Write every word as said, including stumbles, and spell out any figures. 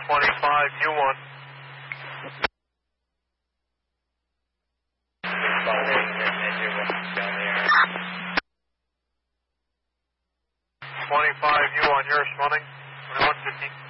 twenty-five U one. twenty-five U one, you're responding. twenty-one fifty.